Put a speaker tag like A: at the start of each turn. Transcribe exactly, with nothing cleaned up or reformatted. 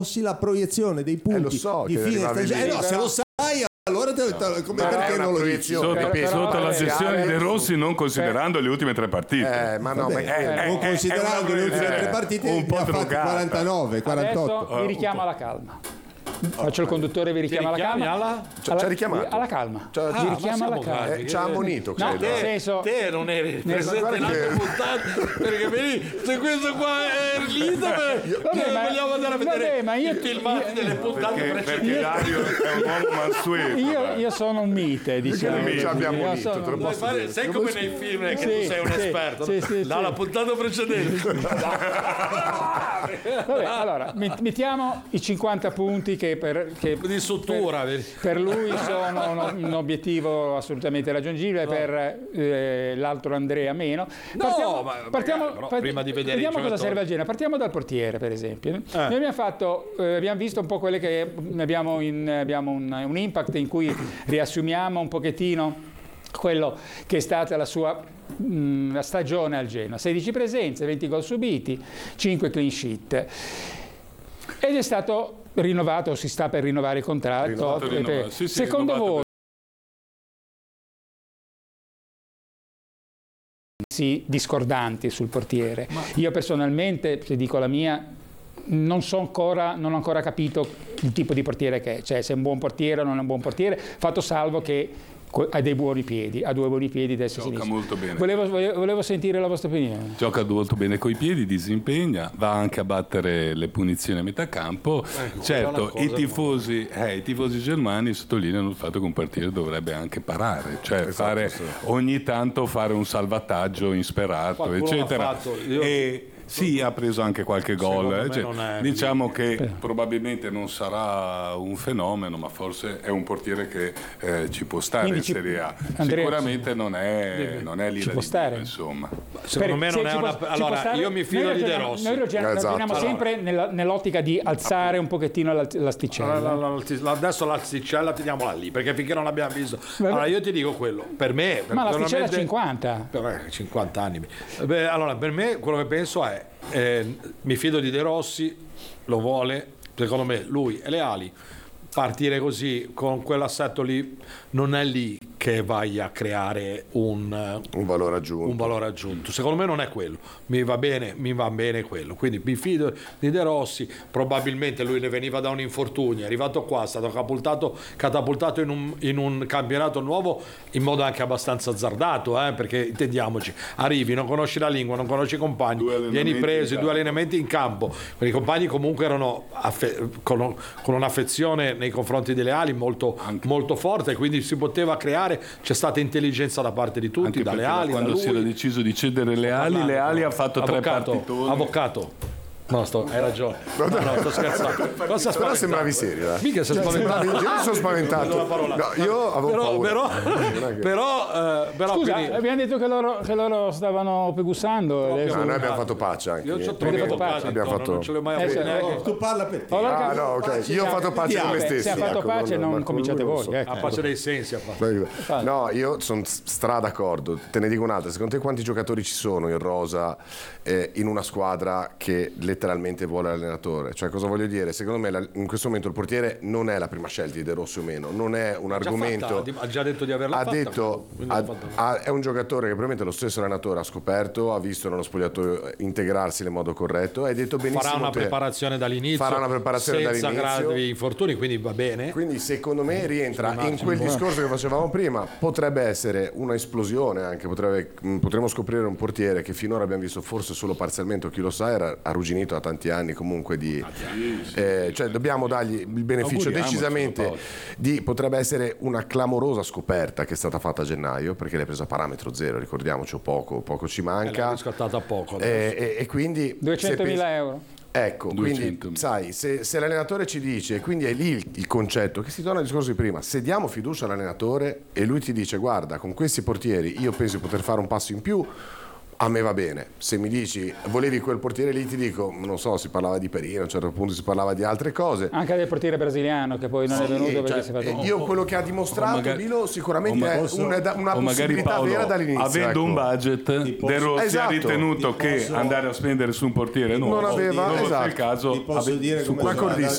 A: la proiezione dei punti
B: eh, lo so
A: di fine stagione. Eh no, se lo sai, allora te, te, come, perché non lo dici?
C: Sotto,
D: però, però,
C: sotto la gestione di De Rossi, non considerando le ultime tre partite.
B: Eh, ma no,
A: Vabbè,
B: ma è,
A: non
B: è,
A: considerando
B: è
A: le ultime
B: eh,
A: tre partite,
C: un po'
A: ne ha fatti
C: drogata.
A: quarantanove, quarantotto.
D: Adesso vi richiamo alla calma. Faccio il conduttore, vi richiamo alla calma.
E: Alla...
B: Ci ha richiamato.
D: Alla calma.
B: Ci ha-
D: vi
B: ah,
D: richiamo alla
E: ma siamo
D: calma.
E: calmi.
B: Eh, ci ha ammonito,
D: No,
B: credo.
D: nel
E: Te,
D: senso,
E: te non eri presente
B: guarda
E: in altre
B: che-
E: puntate perché vedi, se questo qua è Erlita,
D: Vabbè, ma-
E: vogliamo andare a vedere
D: vabbè, ma io-
E: i filmati
D: io-
E: delle puntate
C: Perché, perché
E: precedenti.
C: Dario è un uomo mansueto.
D: io, io sono un mite, diciamo.
B: Ci abbiamo
D: Io
B: unito,
D: sono-
B: te lo
E: Vuoi
B: posso
E: fare-
B: dire.
E: sai come nei film che
D: Sì,
E: tu sei un
D: sì,
E: esperto,
D: sì,
E: no?
D: sì,
E: dalla
D: sì.
E: puntata precedente.
D: Vabbè, allora, met- mettiamo i cinquanta punti che per, che
E: Di sutura, vedi?
D: per lui sono un, un obiettivo assolutamente raggiungibile, per eh, l'altro Andrea meno. Partiamo,
E: ma-
D: partiamo-
E: magari, però,
D: part-
E: prima di vedere i
D: vediamo cosa
E: giocatori.
D: serve al Genoa. Partiamo dal portiere, per esempio. Noi abbiamo fatto, eh, abbiamo visto un po' quelle che abbiamo, in, abbiamo un, un impact in cui riassumiamo un pochettino quello che è stata la sua mh, la stagione al Genoa: sedici presenze, venti gol subiti, cinque clean sheet, ed è stato rinnovato, si sta per rinnovare il contratto.
C: Rinnovato, rinnovato. Sì, sì,
D: Secondo
C: rinnovato
D: voi sì, discordanti sul portiere? Io personalmente, se dico la mia, non so ancora, non ho ancora capito il tipo di portiere che è, cioè se è un buon portiere o non è un buon portiere, fatto salvo che ha dei buoni piedi, ha due buoni piedi destra e
C: Gioca
D: sinistra.
C: molto bene.
D: Volevo, volevo sentire la vostra opinione.
C: Gioca molto bene coi piedi, disimpegna, va anche a battere le punizioni a metà campo. Certo,
E: cosa,
C: i tifosi, eh, i tifosi germani sottolineano il fatto che un portiere dovrebbe anche parare, cioè fare, ogni tanto fare un salvataggio insperato,
E: Qualcuno
C: eccetera.
E: l'ha fatto, io-
C: E sì, ha preso anche qualche gol.
E: Secondo
C: eh,
E: me
C: cioè,
E: non è-
C: diciamo che probabilmente non sarà un fenomeno, ma forse è un portiere che eh, ci può stare
D: Quindi
C: in
D: ci-
C: Serie A.
D: Andrea,
C: Sicuramente non è, non è lì
D: ci
C: da
D: può
C: di
D: stare.
C: Dio, insomma.
E: Secondo me
D: Se
E: non è
D: ci
E: una...
D: può- ci
E: Allora,
D: può stare-
E: io mi fido
D: noi
E: di De
D: ragioniamo-
E: Rossi.
D: Noi ragioniamo,
B: Esatto.
D: ragioniamo sempre nella- nell'ottica di alzare un pochettino la- l'asticella.
E: La- la- la- la- adesso l'asticella teniamola lì, perché finché non l'abbiamo visto. Allora io ti dico quello, per me...
D: Ma l'asticella è
E: personalmente-
D: cinquanta.
E: Per- eh, cinquanta anni. Beh, allora, per me quello che penso è, eh, mi fido di De Rossi, lo vuole, secondo me lui e le ali, partire così con quell'assetto lì non è lì che vai a creare un, eh,
B: Un valore aggiunto.
E: un valore aggiunto. Secondo me non è quello. Mi va bene, mi va bene quello. Quindi mi fido di De Rossi. Probabilmente lui ne veniva da un infortunio, è arrivato qua, è stato catapultato, catapultato in, un, in un campionato nuovo in modo anche abbastanza azzardato, eh, perché intendiamoci, arrivi, non conosci la lingua, non conosci i compagni,
C: Due allenamenti
E: vieni preso,
C: in
E: due
C: campo.
E: allenamenti in campo. Quei compagni comunque erano affe- con, con un'affezione nei confronti delle ali molto, molto forte, quindi si poteva creare, c'è stata intelligenza da parte di tutti,
C: Anche
E: dalle
C: perché da
E: ali, da
C: quando si era
E: lui.
C: deciso di cedere le ali, le ali ha fatto tre
E: Avvocato,
C: partitoni.
E: avvocato. No, sto, hai ragione. No, no, sto scherzando. Cosa
B: Però sembravi serio, eh.
E: Mica sei
B: Cioè,
E: spaventato.
B: sembravi- io sono spaventato.
E: Una parola.
B: No, io avevo
E: Però,
B: paura.
E: però,
B: Non è che-
E: però, eh, però
D: Scusa,
E: quindi-
D: abbiamo detto che loro, che loro stavano pegussando. adesso-
B: No, noi abbiamo fatto pace anche.
E: io ci ho
D: Avete
E: trovato
D: fatto
E: pace
D: pace?
B: Abbiamo
E: intorno,
B: fatto-
E: non ce l'ho mai
D: Eh,
E: avuto
D: sì,
E: neanche.
A: Tu parla per te.
D: Allora,
B: Ah, no, ok. Io ho fatto pace con me
D: Vabbè,
B: stesso.
D: se ha fatto
B: ecco,
D: pace
B: non-
D: non
B: ma
D: cominciate
B: con lui
D: voi.
B: non so.
D: ecco.
E: A pace dei sensi, a pace.
B: No, io sono stra d'accordo. Te ne dico un'altra. Secondo te quanti giocatori ci sono in rosa eh, in una squadra che letteralmente vuole l'allenatore? Cioè, cosa voglio dire? Secondo me la- in questo momento il portiere non è la prima scelta di De Rossi o meno, non è un
E: Già
B: argomento.
E: fatta, ha già detto di averla
B: Ha
E: fatta,
B: detto,
E: quindi
B: ha-
E: l'ha fatta.
B: ha- è un giocatore che probabilmente lo stesso allenatore ha scoperto, ha visto nello spogliatoio integrarsi nel modo corretto, hai detto benissimo
E: Farà una
B: te.
E: preparazione dall'inizio,
B: Farà una preparazione
E: senza
B: dall'inizio.
E: gravi infortuni, quindi va bene.
B: Quindi secondo me rientra in quel discorso che facevamo prima, potrebbe essere una esplosione anche, potrebbe, mh, potremmo scoprire un portiere che finora abbiamo visto forse solo parzialmente, o chi lo sa, era arrugginito da tanti anni comunque di... eh, cioè dobbiamo dargli il beneficio
C: Auguriamocelo,
B: decisamente
C: Paolo.
B: di, potrebbe essere una clamorosa scoperta che è stata fatta a gennaio, perché l'hai presa a parametro zero, ricordiamoci, o poco, poco ci
E: Eh, l'ha
B: manca.
E: riscattata poco.
B: Eh, e, e quindi...
D: duecentomila
B: se
D: euro.
B: Ecco, quindi
C: duecento.
B: sai, se, se l'allenatore ci dice, e quindi è lì il, il concetto, che si torna al discorso di prima, se diamo fiducia all'allenatore e lui ti dice guarda, con questi portieri io penso di poter fare un passo in più, a me va bene. Se mi dici volevi quel portiere lì, ti dico, non so, si parlava di Perino, a un certo punto si parlava di altre cose.
D: Anche del portiere brasiliano che poi non è venuto perché
B: Cioè,
D: si è fatto...
B: io quello che ha dimostrato
C: O magari-
B: Lilo sicuramente
C: o ma-
B: è
C: posso-
B: una, una
C: o magari
B: possibilità
C: Paolo,
B: vera dall'inizio.
C: avendo
B: ecco.
C: un budget,
A: posso-
C: De Rossi
B: Esatto.
C: ha ritenuto
A: Ti
C: che
A: posso-
C: andare a spendere su un portiere nuovo
B: Non aveva,
C: non fosse
B: esatto.
C: il caso.
A: Ti posso
C: ave-
A: dire
C: su
A: come
B: D'accordissimo.